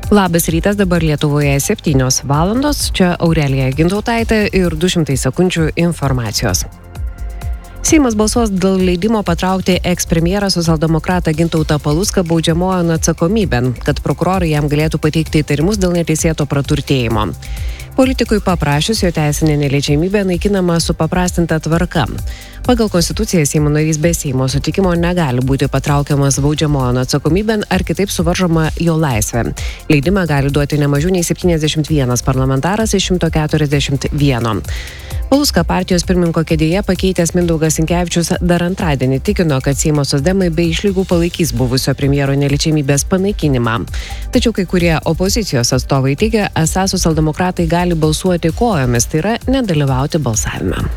Labas rytas, dabar Lietuvoje 7 valandos, čia Aurelija Gintautaitė ir 200 sekundžių informacijos. Seimas balsuos dėl leidimo patraukti ekspremjerą socialdemokratą Gintautą Palucką baudžiamojon atsakomybėn, kad prokurorai jam galėtų pateikti įtarimus dėl neteisėto praturtėjimo. Politikui paprašius, jo teisinė neliečiamybė naikinama supaprastinta tvarka. Pagal konstituciją Seimo narys be Seimo sutikimo negali būti patraukiamas baudžiamojon atsakomybėn ar kitaip suvaržoma jo laisvė. Leidimą gali duoti ne mažiau nei 71 parlamentaras iš 141. Palucką partijos pirmininko kėdėje pakeitęs Mindaugas Sinkevičius dar antradienį tikino, kad Seimo socdemai be išlygų palaikys buvusio premjero neliečiamybės panaikinimą. Tačiau kai kurie opozicijos atstovai teigia, esą socialdemokratai gali balsuoti kojomis, tai yra nedalyvauti balsavime.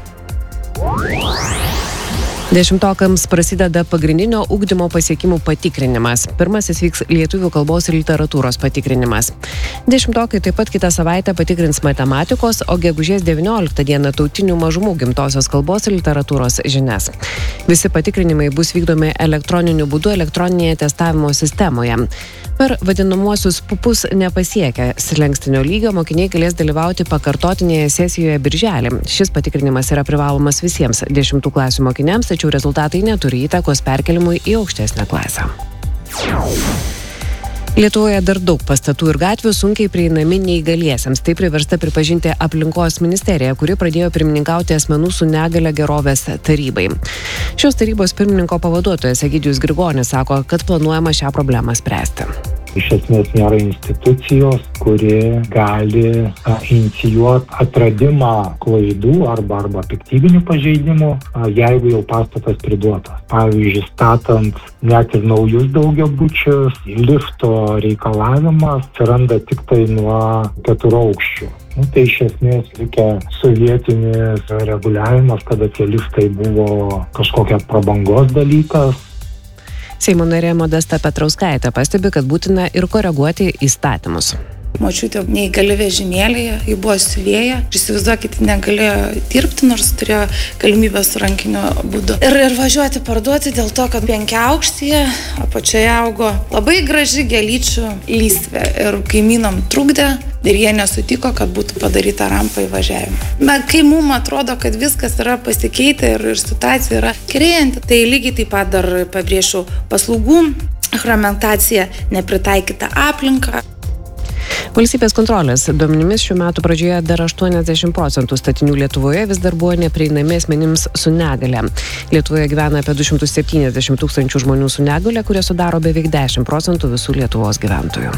10-okams prasideda pagrindinio ugdymo pasiekimų patikrinimas. Pirmasis vyks lietuvių kalbos ir literatūros patikrinimas. 10-okai taip pat kitą savaitę patikrins matematikos, o gegužės 19 dieną tautinių mažumų gimtosios kalbos ir literatūros žinias. Visi patikrinimai bus vykdomi elektroniniu būdu elektroninėje testavimo sistemoje. Per vadinamuosius pupus nepasiekę slenkstinio lygio mokiniai galės dalyvauti pakartotinėje sesijoje birželį. Šis patikrinimas yra privalomas visiems 10 klasių mokiniams, tačiau rezultatai neturi įtakos perkelimui į aukštesnę klasę. Lietuvoje dar daug pastatų ir gatvių sunkiai prieinami neįgaliesiems. Tai priversta pripažinti aplinkos ministerija, kuri pradėjo pirmininkauti asmenų su negalia gerovės tarybai. Šios tarybos pirmininko pavaduotojas Egidijus Grigonis sako, kad planuojama šią problemą spręsti. Iš esmės nėra institucijos, kuri gali inicijuoti atradimą klaidų arba piktybinių pažeidimų, jeigu jau pastatas priduotas. Pavyzdžiui, statant net ir naujus daugiabučius, lifto reikalavimas atsiranda tik tai nuo 4 aukščių. Tai iš esmės reikia sovietinis reguliavimas, kada tie liftai buvo kažkokia prabangos dalykas. Seimo narė Modesta Petrauskaitė pastebi, kad būtina ir koreguoti įstatymus. Močiutė neįgali vežimėlėje, ji buvo siuvėja. Įsivaizduokit, negalėjo dirbti, nors turėjo galimybę su rankiniu būdu. Ir važiuoti parduoti dėl to, kad 5 aukštyje apačioje augo labai graži gėlyčių lysvė. Ir kaimynam trukdė ir jie nesutiko, kad būtų padaryta rampa įvažiavimą. Kai mums atrodo, kad viskas yra pasikeitę ir situacija yra gerėjanti, tai lygiai taip pat dar pabrėšiu paslaugų fragmentacija, nepritaikyta aplinka. Valstybės kontrolės duomenimis šių metų pradžioje dar 80% statinių Lietuvoje vis dar buvo neprieinami asmenims su negalia. Lietuvoje gyvena apie 270 tūkstančių žmonių su negalia, kurie sudaro beveik 10% visų Lietuvos gyventojų.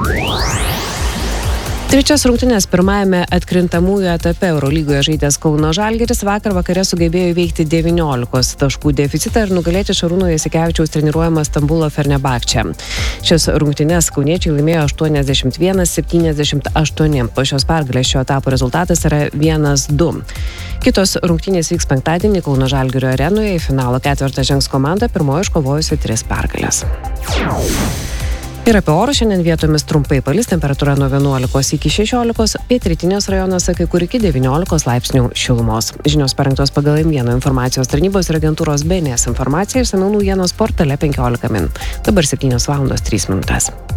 Trečias rungtynes pirmajame atkrintamųjų etape Eurolygoje žaidęs Kauno Žalgiris vakar vakare sugebėjo įveikti 19 taškų deficitą ir nugalėti Šarūno Jasikevičiaus treniruojamą Stambulo Fenerbahčę. Šias rungtynes kauniečiai laimėjo 81-78. Po šios pergalės šio etapo rezultatas yra 1-2. Kitos rungtynės vyks penktadienį Kauno Žalgirio arenoje. Į finalo ketvirtą žengs komanda, pirmoji iškovojusi 3 pergales. Ir apie orus šiandien vietomis trumpai palis, temperatūra nuo 11 iki 16, pietrytiniuose rajonuose kai kur iki 19 laipsnių šilumos. Žinios parengtos pagal M1 informacijos tarnybos ir agentūros BNS informaciją, išsamiau naujienos portale 15 min. Dabar 7 valandos 3 minutės.